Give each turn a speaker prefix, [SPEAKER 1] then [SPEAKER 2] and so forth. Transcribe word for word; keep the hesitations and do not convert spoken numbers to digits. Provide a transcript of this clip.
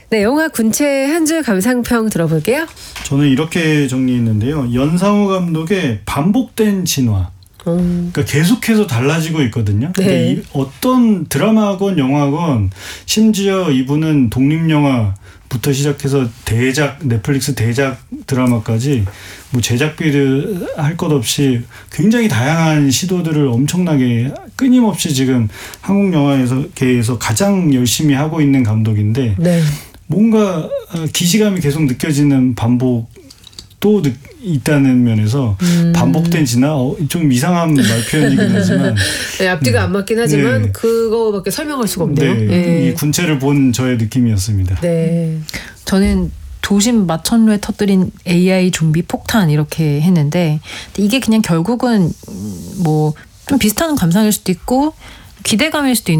[SPEAKER 1] 네, 영화 군체 한 줄 감상평 들어볼게요.
[SPEAKER 2] 저는 이렇게 정리했는데요. 연상호 감독의 반복된 진화. 음. 그러니까 계속해서 달라지고 있거든요.
[SPEAKER 1] 네.
[SPEAKER 2] 근데 이 어떤 드라마건 영화건 심지어 이분은 독립영화부터 시작해서 대작 넷플릭스 대작 드라마까지 뭐 제작비를 할 것 없이 굉장히 다양한 시도들을 엄청나게 끊임없이 지금 한국 영화계에서 가장 열심히 하고 있는 감독인데 네. 뭔가 기시감이 계속 느껴지는 반복 또 있다는 면에서 음. 반복된 진화 어, 좀 이상한 말 표현이긴 하지만
[SPEAKER 1] 네, 앞뒤가 네. 안 맞긴 하지만 네. 그거밖에 설명할 수가 없네요.
[SPEAKER 2] 네. 네. 이 군체를 본 저의 느낌이었습니다.
[SPEAKER 3] 네, 저는 도심 마천루에 터뜨린 에이아이 좀비 폭탄 이렇게 했는데 이게 그냥 결국은 뭐 좀 비슷한 감상일 수도 있고 기대감일 수도 있는